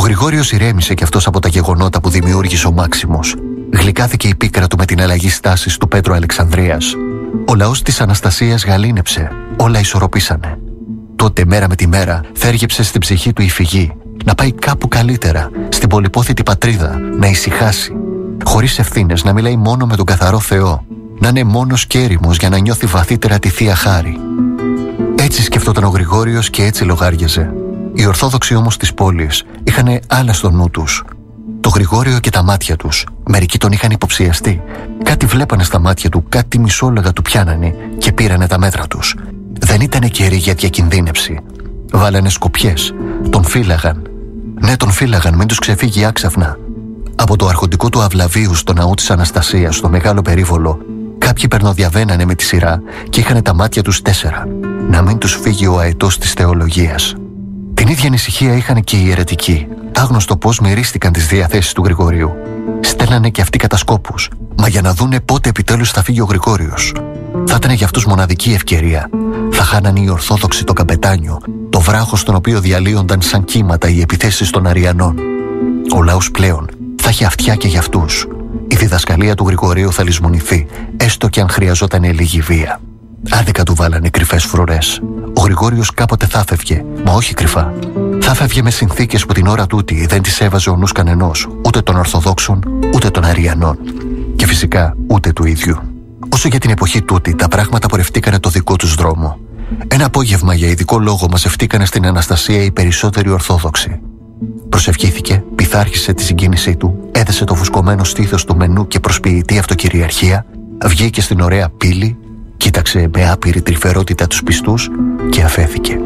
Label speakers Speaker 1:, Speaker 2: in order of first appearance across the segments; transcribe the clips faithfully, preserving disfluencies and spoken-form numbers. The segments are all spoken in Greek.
Speaker 1: Γρηγόριος ηρέμησε κι αυτός από τα γεγονότα που δημιούργησε ο Μάξιμος. Γλυκάθηκε η πίκρα του με την αλλαγή στάσης του Πέτρου Αλεξανδρίας. Ο λαός της Αναστασίας γαλήνεψε. Όλα ισορροπήσανε. Τότε μέρα με τη μέρα θέργεψε στην ψυχή του η φυγή. Να πάει κάπου καλύτερα, στην πολυπόθητη πατρίδα, να ησυχάσει. Χωρίς ευθύνες, να μιλάει μόνο με τον καθαρό Θεό. Να είναι μόνος και έρημος για να νιώθει βαθύτερα τη Θεία Χάρη. Έτσι σκεφτόταν ο Γρηγόριος και έτσι λογάριαζε. Οι Ορθόδοξοι όμως της πόλης είχαν άλλα στο νου τους. Το Γρηγόριο και τα μάτια τους. Μερικοί τον είχαν υποψιαστεί. Κάτι βλέπανε στα μάτια του, κάτι μισόλογα του πιάνανε και πήρανε τα μέτρα τους. Δεν ήτανε καιροί για διακινδύνευση. Βάλανε σκοπιές. Τον φύλαγαν. Ναι, τον φύλαγαν, μην τους ξεφύγει άξαφνα. Από το αρχοντικό του Αυλαβίου στο ναό της Αναστασίας, στο μεγάλο περίβολο, κάποιοι περνοδιαβαίνανε με τη σειρά και είχαν τα μάτια τους τέσσερα. Να μην τους φύγει ο αετός της θεολογίας. Την ίδια ανησυχία είχαν και οι αιρετικοί. Άγνωστο πώς μυρίστηκαν τις διαθέσεις του Γρηγορίου. Στέλνανε και αυτοί κατασκόπους, μα για να δούνε πότε επιτέλους θα φύγει ο Γρηγόριος. Θα ήταν για αυτούς μοναδική ευκαιρία. Θα χάνανε οι Ορθόδοξοι το καπετάνιο, το βράχο στον οποίο διαλύονταν σαν κύματα οι επιθέσεις των Αριανών. Ο λαός πλέον θα έχει αυτιά και για αυτούς. Η διδασκαλία του Γρηγορίου θα λησμονηθεί, έστω και αν χρειαζόταν λίγη βία. Άδικα του βάλανε κρυφές φρουρές. Ο Γρηγόριος κάποτε θα φεύγε, μα όχι κρυφά. Θα φεύγε με συνθήκες που την ώρα τούτη δεν τις έβαζε ο νους κανενός, ούτε των Ορθοδόξων, ούτε των Αριανών. Και φυσικά ούτε του ίδιου. Όσο για την εποχή τούτη, τα πράγματα πορευτήκανε το δικό τους δρόμο. Ένα απόγευμα για ειδικό λόγο μαζευτήκανε στην Αναστασία οι περισσότεροι Ορθόδοξοι. Προσευχήθηκε, πειθάρχησε τη συγκίνησή του, έδεσε το φουσκωμένο στήθος του μενού και προσποιητή αυτοκυριαρχία, βγήκε στην ωραία πύλη, κοίταξε με άπειρη τρυφερότητα τους πιστούς και αφέθηκε.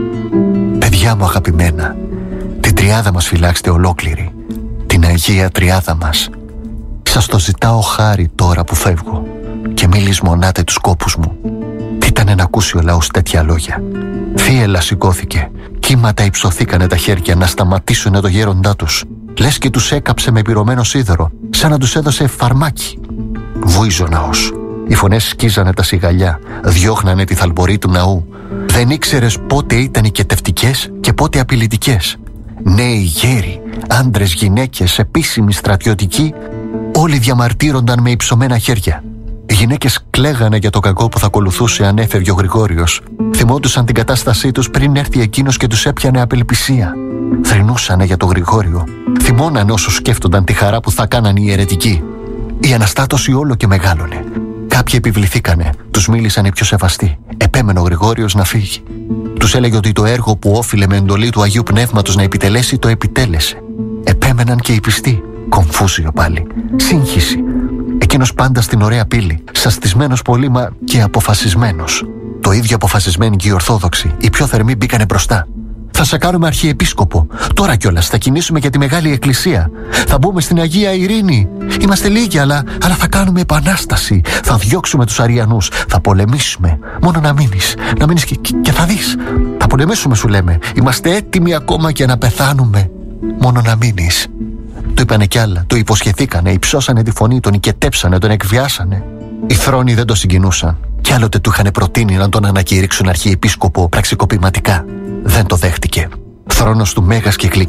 Speaker 1: Παιδιά μου αγαπημένα, την τριάδα μας φυλάξτε ολόκληρη, την Αγία Τριάδα μας. Σας το ζητάω χάρη τώρα που φεύγω και μη λησμονάτε τους κόπους μου. Τι ήτανε να ακούσει ο λαός τέτοια λόγια. Θύελα σηκώθηκε, κύματα υψωθήκανε τα χέρια να σταματήσουνε το γέροντά τους. Λες και τους έκαψε με πυρωμένο σίδερο, σαν να τους έδωσε φαρμάκι. Βούιζε ο ναός. Οι φωνές σκίζανε τα σιγαλιά, διώχνανε τη θαλπορή του ναού. Δεν ήξερες πότε ήταν οικετευτικές και πότε απειλητικές. Νέοι γέροι, άντρες, γυναίκες, επίσημοι στρατιωτικοί, όλοι διαμαρτύρονταν με υψωμένα χέρια. Οι γυναίκες κλαίγανε για το κακό που θα ακολουθούσε αν έφευγε ο Γρηγόριος. Θυμόντουσαν την κατάστασή τους πριν έρθει εκείνος και τους έπιανε απελπισία. Θρηνούσανε για το Γρηγόριο. Θυμώνανε όσο σκέφτονταν τη χαρά που θα κάναν οι αιρετικοί. Η αναστάτωση όλο και μεγάλωνε. Κάποιοι επιβληθήκανε, τους μίλησαν οι πιο σεβαστοί. Επέμενε ο Γρηγόριος να φύγει. Τους έλεγε ότι το έργο που όφιλε με εντολή του Αγίου Πνεύματος να επιτελέσει, το επιτέλεσε. Επέμεναν και οι πιστοί. Κομφούσιο πάλι. Σύγχυση. Εκείνος πάντα στην ωραία πύλη, σαστισμένος πολύ μα και αποφασισμένος. Το ίδιο αποφασισμένοι και οι Ορθόδοξοι, οι πιο θερμοί μπήκανε μπροστά. Θα σε κάνουμε αρχιεπίσκοπο. Τώρα κιόλας θα κινήσουμε για τη Μεγάλη Εκκλησία. Θα μπούμε στην Αγία Ειρήνη. Είμαστε λίγοι, αλλά, αλλά θα κάνουμε επανάσταση. Θα διώξουμε τους Αριανούς. Θα πολεμήσουμε. Μόνο να μείνεις. Να μείνεις και, και, και θα δεις. Θα πολεμήσουμε, σου λέμε. Είμαστε έτοιμοι ακόμα για να πεθάνουμε. Μόνο να μείνεις. Το είπανε κι άλλα. Το υποσχεθήκανε. Υψώσανε τη φωνή. Τον οικετέψανε. Τον εκβιάσανε. Οι θρόνοι δεν το συγκινούσαν. Κι άλλοτε του είχαν προτείνει να τον ανακηρύξουν αρχιεπίσκοπο πραξικοπηματικά. Δεν το δέχτηκε. Θρόνος του μέγας και